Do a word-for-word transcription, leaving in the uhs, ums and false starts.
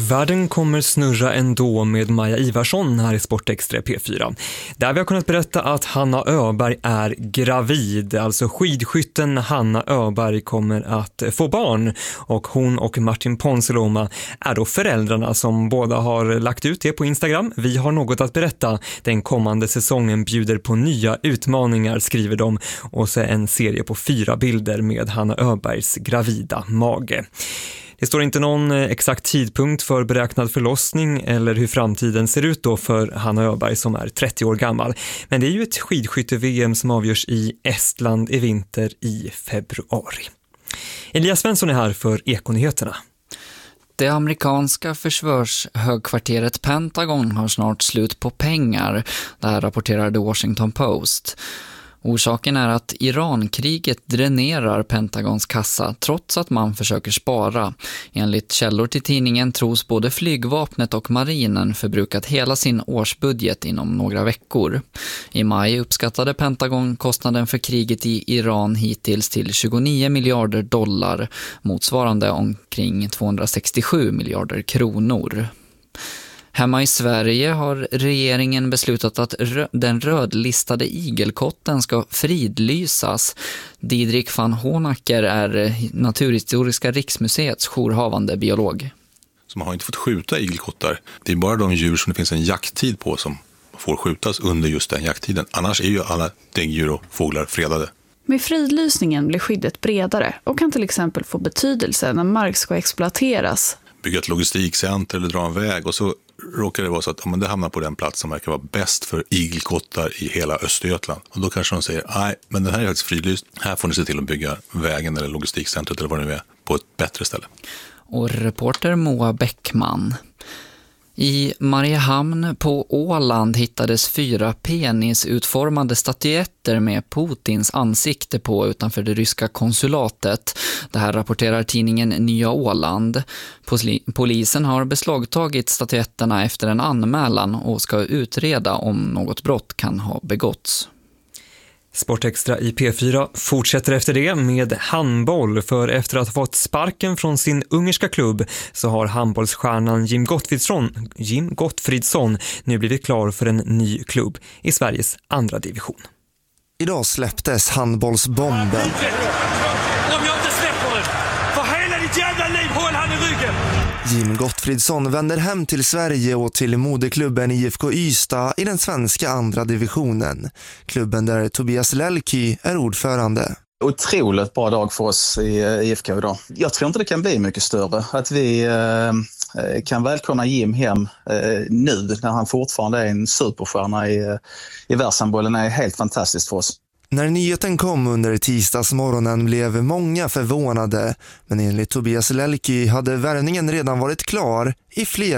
Världen kommer snurra ändå med Maja Ivarsson här i Sportextra P fyra. Där vi har kunnat berätta att Hanna Öberg är gravid. Alltså skidskytten Hanna Öberg kommer att få barn. Och hon och Martin Ponsiluoma är då föräldrarna som båda har lagt ut det på Instagram. Vi har något att berätta. Den kommande säsongen bjuder på nya utmaningar, skriver de. Och så en serie på fyra bilder med Hanna Öbergs gravida mage. Det står inte någon exakt tidpunkt för beräknad förlossning eller hur framtiden ser ut då för Hanna Öberg som är trettio år gammal. Men det är ju ett skidskytte-V M som avgörs i Estland i vinter i februari. Elias Svensson är här för Ekonyheterna. Det amerikanska försvarshögkvarteret Pentagon har snart slut på pengar. Det här rapporterar The Washington Post. Orsaken är att Irankriget dränerar Pentagons kassa trots att man försöker spara. Enligt källor till tidningen tros både flygvapnet och marinen förbrukat hela sin årsbudget inom några veckor. I maj uppskattade Pentagon kostnaden för kriget i Iran hittills till tjugonio miljarder dollar, motsvarande omkring tvåhundrasextiosju miljarder kronor. Hemma i Sverige har regeringen beslutat att rö- den rödlistade igelkotten ska fridlysas. Didrik van Honacker är Naturhistoriska riksmuseets jourhavande biolog. Så man har inte fått skjuta igelkottar. Det är bara de djur som det finns en jakttid på som får skjutas under just den jakttiden. Annars är ju alla däggdjur och fåglar fredade. Med fridlysningen blir skyddet bredare och kan till exempel få betydelse när mark ska exploateras. Bygga ett logistikcenter eller dra en väg och så råkar det vara så att ja, men det hamnar på den plats som verkar vara bäst för igelkottar i hela Östergötland. Och då kanske de säger, nej men den här är faktiskt fridlyst. Här får ni se till att bygga vägen eller logistikcentret eller vad det nu är på ett bättre ställe. Och reporter Moa Bäckman. I Mariehamn på Åland hittades fyra penisutformade statyetter med Putins ansikte på utanför det ryska konsulatet. Det här rapporterar tidningen Nya Åland. Polisen har beslagtagit statyetterna efter en anmälan och ska utreda om något brott kan ha begåtts. Sportextra i P fyra fortsätter efter det med handboll, för efter att ha fått sparken från sin ungerska klubb så har handbollsstjärnan Jim Gottfridsson, Jim Gottfridsson nu blivit klar för en ny klubb i Sveriges andra division. Idag släpptes handbollsbomben. Om jag inte släpper den, för hela ditt jävla liv håll han i ryggen! Jim Gottfridsson vänder hem till Sverige och till moderklubben I F K Ystad i den svenska andra divisionen. Klubben där Tobias Lelky är ordförande. Otroligt bra dag för oss i I F K idag. Jag tror inte det kan bli mycket större. Att vi eh, kan välkomna Jim hem eh, nu när han fortfarande är en superstjärna i, i världshandbollen är helt fantastiskt för oss. När nyheten kom under tisdagsmorgonen blev många förvånade, men enligt Tobias Lelky hade värvningen redan varit klar i flera